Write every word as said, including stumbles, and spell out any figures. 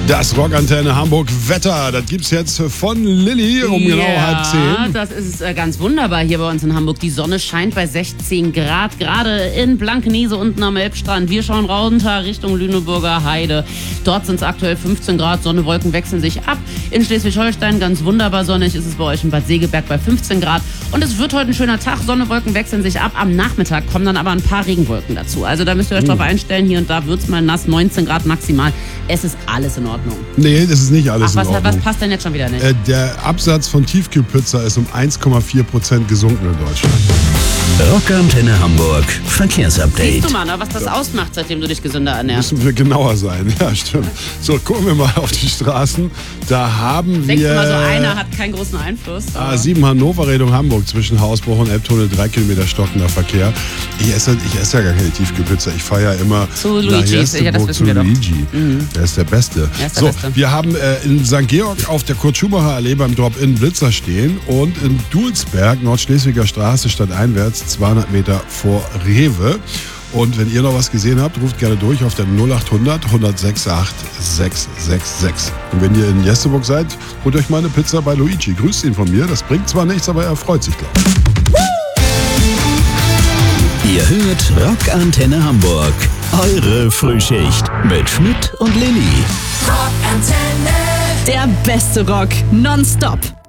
Das Rockantenne Hamburg Wetter, das gibt's jetzt von Lilly um genau ja, halb zehn. Das ist äh, ganz wunderbar hier bei uns in Hamburg. Die Sonne scheint bei sechzehn Grad, gerade in Blankenese unten am Elbstrand. Wir schauen runter Richtung Lüneburger Heide. Dort sind es aktuell fünfzehn Grad, Sonne, Wolken wechseln sich ab. In Schleswig-Holstein ganz wunderbar sonnig ist es bei euch in Bad Segeberg bei fünfzehn Grad. Und es wird heute ein schöner Tag, Sonne, Wolken wechseln sich ab. Am Nachmittag kommen dann aber ein paar Regenwolken dazu. Also da müsst ihr euch uh. drauf einstellen, hier und da wird's mal nass, neunzehn Grad maximal. Es ist alles in Ordnung. Nee, das ist nicht alles Ach, was, in Ordnung. was passt denn jetzt schon wieder nicht? Äh, der Absatz von Tiefkühlpizza ist um eins Komma vier Prozent gesunken in Deutschland. Rockantenne Hamburg Verkehrsupdate. Siehst du mal, ne, was das ausmacht, seitdem du dich gesünder ernährst. Müssen wir genauer sein, ja stimmt. So, gucken wir mal auf die Straßen. Da haben Denkst wir... du mal, so einer hat keinen großen Einfluss. A sieben Hannover Richtung Hamburg zwischen Hausbruch und Elbtunnel, drei Kilometer stockender Verkehr. Ich esse, ich esse ja gar keine Tiefkühlpizza. Ich fahre ja immer zu nach Luigi's. Ja, das Jesteburg wissen zu wir doch. Luigi. Mhm. Der ist der Beste. Der ist der so, Beste. wir haben äh, in Sankt Georg auf der Kurt-Schumacher Allee beim Drop-In Blitzer stehen und in Dulsberg, Nordschleswiger Straße, stadteinwärts, zweihundert Meter vor Rewe. Und wenn ihr noch was gesehen habt, ruft gerne durch auf der null acht hundert, hundertsechs acht sechs sechs sechs. Und wenn ihr in Jesteburg seid, holt euch mal eine Pizza bei Luigi. Grüßt ihn von mir. Das bringt zwar nichts, aber er freut sich, glaube ich. Ihr hört Rockantenne Hamburg. Eure Frühschicht mit Schmidt und Lilly. Rockantenne. Der beste Rock nonstop.